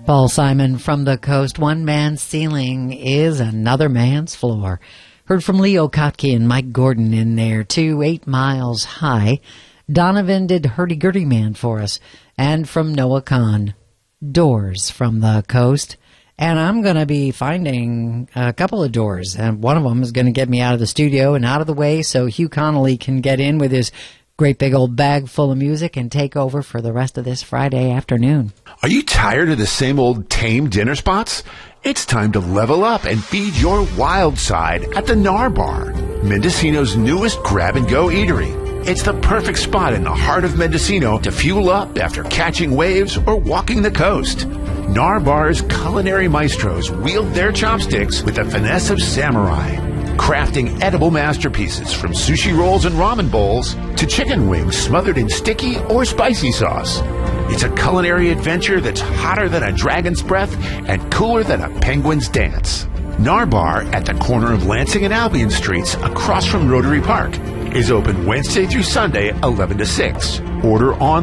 Paul Simon from the coast. One man's ceiling is another man's floor. Heard from Leo Kottke and Mike Gordon in there, too. 8 Miles High. Donovan did Hurdy-Gurdy Man for us. And from Noah Kahn, Doors from the coast. And I'm going to be finding a couple of doors. And one of them is going to get me out of the studio and out of the way so Hugh Connolly can get in with his great big old bag full of music and take over for the rest of this Friday afternoon. Are you tired of the same old tame dinner spots? It's time to level up and feed your wild side at the Nar Bar, Mendocino's newest grab-and-go eatery. It's the perfect spot in the heart of Mendocino to fuel up after catching waves or walking the coast. Nar Bar's culinary maestros wield their chopsticks with the finesse of samurai, crafting edible masterpieces from sushi rolls and ramen bowls to chicken wings smothered in sticky or spicy sauce. It's a culinary adventure that's hotter than a dragon's breath and cooler than a penguin's dance. Nar Bar at the corner of Lansing and Albion Streets across from Rotary Park is open Wednesday through Sunday, 11 to 6. Order on